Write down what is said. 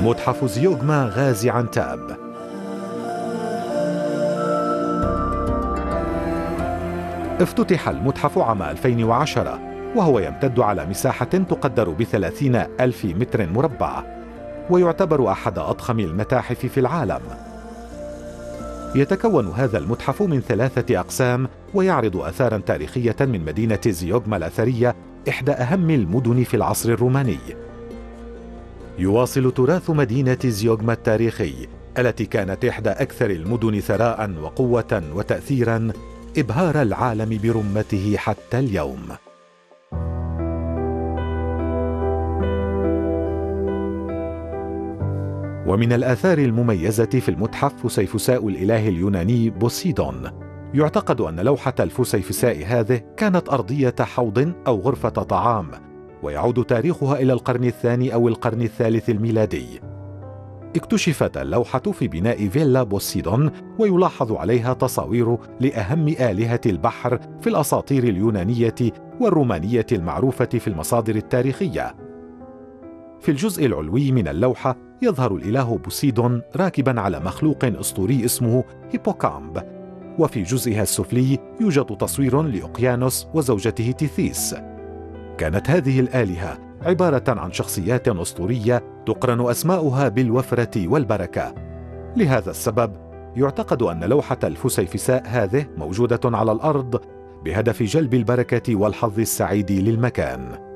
متحف زيوغما غازي عنتاب. افتتح المتحف عام 2010 وهو يمتد على مساحة تقدر ب30,000 متر مربع، ويعتبر أحد أضخم المتاحف في العالم. يتكون هذا المتحف من 3 أقسام، ويعرض آثاراً تاريخية من مدينة زيوغما الأثرية، إحدى أهم المدن في العصر الروماني. يواصل تراث مدينة زيوغما التاريخي التي كانت إحدى أكثر المدن ثراء وقوة وتأثيرا إبهار العالم برمته حتى اليوم. ومن الآثار المميزة في المتحف فسيفساء الإله اليوناني بوسيدون. يعتقد أن لوحة الفسيفساء هذه كانت أرضية حوض أو غرفة طعام، ويعود تاريخها إلى القرن الثاني أو القرن الثالث الميلادي. اكتشفت اللوحة في بناء فيلا بوسيدون، ويلاحظ عليها تصاوير لأهم آلهة البحر في الأساطير اليونانية والرومانية المعروفة في المصادر التاريخية. في الجزء العلوي من اللوحة يظهر الإله بوسيدون راكباً على مخلوق أسطوري اسمه هيبوكامب، وفي جزئها السفلي يوجد تصوير لأوقيانوس وزوجته تيثيس. كانت هذه الآلهة عبارة عن شخصيات أسطورية تقرن أسماؤها بالوفرة والبركة. لهذا السبب يعتقد أن لوحة الفسيفساء هذه موجودة على الأرض بهدف جلب البركة والحظ السعيد للمكان.